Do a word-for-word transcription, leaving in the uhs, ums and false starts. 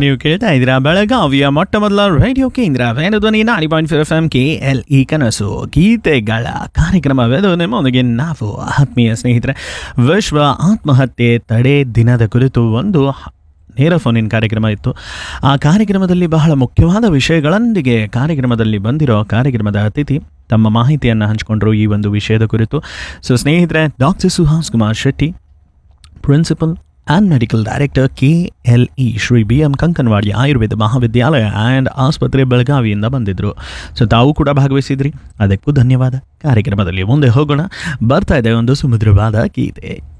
ನೀವು ಕೇಳ್ತಾ ಇದ್ದೀರಾ ಬೆಳಗಾವಿಯ ಮೊಟ್ಟ ಮೊದಲ ರೇಡಿಯೋ ಕೇಂದ್ರ ವೇಣುಧ್ವನಿ ನಾಡಿ point four F M K L E ಕನಸು ಗೀತೆಗಳ ಕಾರ್ಯಕ್ರಮವೆದು ನಿಮ್ಮೊಂದಿಗೆ ನಾವು ಆತ್ಮೀಯ ಸ್ನೇಹಿತರೆ. ವಿಶ್ವ ಆತ್ಮಹತ್ಯೆ ತಡೆ ದಿನದ ಕುರಿತು ಒಂದು ನೇರ ಫೋನಿನ ಕಾರ್ಯಕ್ರಮ ಇತ್ತು. ಆ ಕಾರ್ಯಕ್ರಮದಲ್ಲಿ ಬಹಳ ಮುಖ್ಯವಾದ ವಿಷಯಗಳೊಂದಿಗೆ ಕಾರ್ಯಕ್ರಮದಲ್ಲಿ ಬಂದಿರೋ ಕಾರ್ಯಕ್ರಮದ ಅತಿಥಿ ತಮ್ಮ ಮಾಹಿತಿಯನ್ನು ಹಂಚಿಕೊಂಡ್ರು ಈ ಒಂದು ವಿಷಯದ ಕುರಿತು. ಸೊ ಸ್ನೇಹಿತರೆ, doctor Suhas Kumar Shetty, principal and medical director K L E Shri B M Kankanwadi Ayurveda ಮಹಾವಿದ್ಯಾಲಯ ಆ್ಯಂಡ್ ಆಸ್ಪತ್ರೆ ಬೆಳಗಾವಿಯಿಂದ ಬಂದಿದ್ದರು. ಸೊ ತಾವು ಕೂಡ ಭಾಗವಹಿಸಿದ್ರಿ, ಅದಕ್ಕೂ ಧನ್ಯವಾದ. ಕಾರ್ಯಕ್ರಮದಲ್ಲಿ ಮುಂದೆ ಹೋಗೋಣ. ಬರ್ತಾ ಇದೆ ಒಂದು ಸುಮಧುರವಾದ ಗೀತೆ.